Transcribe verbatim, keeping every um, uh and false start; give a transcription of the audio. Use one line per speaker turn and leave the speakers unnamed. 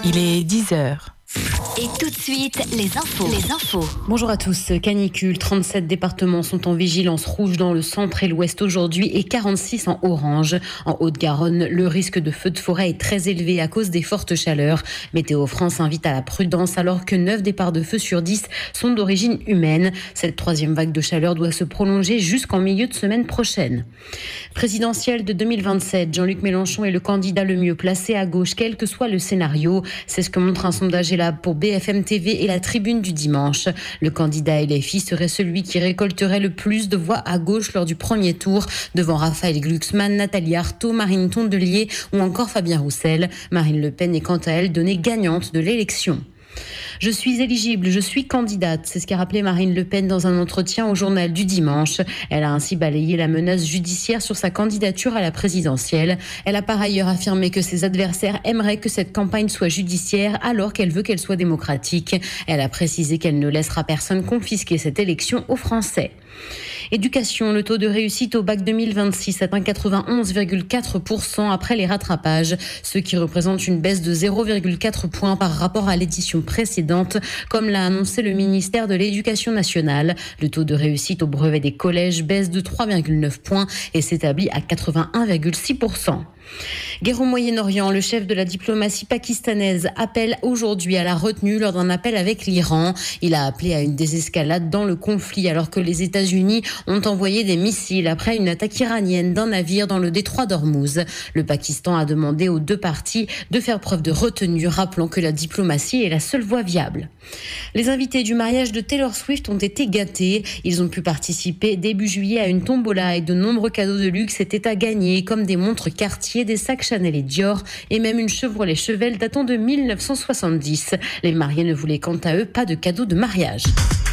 Il est dix heures.
Et tout de suite, les infos. Les infos.
Bonjour à tous. Canicule, trente-sept départements sont en vigilance rouge dans le centre et l'ouest aujourd'hui et quarante-six en orange. En Haute-Garonne, le risque de feu de forêt est très élevé à cause des fortes chaleurs. Météo France invite à la prudence alors que neuf départs de feu sur dix sont d'origine humaine. Cette troisième vague de chaleur doit se prolonger jusqu'en milieu de semaine prochaine. Présidentielle de deux mille vingt-sept, Jean-Luc Mélenchon est le candidat le mieux placé à gauche, quel que soit le scénario. C'est ce que montre un sondage Elab pour B F M T V et la Tribune du dimanche. Le candidat L F I serait celui qui récolterait le plus de voix à gauche lors du premier tour, devant Raphaël Glucksmann, Nathalie Arthaud, Marine Tondelier ou encore Fabien Roussel. Marine Le Pen est quant à elle donnée gagnante de l'élection. Je suis éligible, je suis candidate, c'est ce qu'a rappelé Marine Le Pen dans un entretien au journal du dimanche. Elle a ainsi balayé la menace judiciaire sur sa candidature à la présidentielle. Elle a par ailleurs affirmé que ses adversaires aimeraient que cette campagne soit judiciaire alors qu'elle veut qu'elle soit démocratique. Elle a précisé qu'elle ne laissera personne confisquer cette élection aux Français. Éducation, le taux de réussite au bac deux mille vingt-six atteint quatre-vingt-onze virgule quatre pour cent après les rattrapages, ce qui représente une baisse de zéro virgule quatre points par rapport à l'édition précédente, comme l'a annoncé le ministère de l'Éducation nationale. Le taux de réussite au brevet des collèges baisse de trois virgule neuf points et s'établit à quatre-vingt-un virgule six pour cent. Guerre au Moyen-Orient, le chef de la diplomatie pakistanaise appelle aujourd'hui à la retenue lors d'un appel avec l'Iran. Il a appelé à une désescalade dans le conflit alors que les États-Unis ont envoyé des missiles après une attaque iranienne d'un navire dans le détroit d'Ormuz. Le Pakistan a demandé aux deux parties de faire preuve de retenue, rappelant que la diplomatie est la seule voie viable. Les invités du mariage de Taylor Swift ont été gâtés. Ils ont pu participer début juillet à une tombola et de nombreux cadeaux de luxe étaient à gagner, comme des montres Cartier, des sacs Chanel et Dior et même une Chevrolet Chevelle datant de mille neuf cent soixante-dix. Les mariés ne voulaient quant à eux pas de cadeaux de mariage.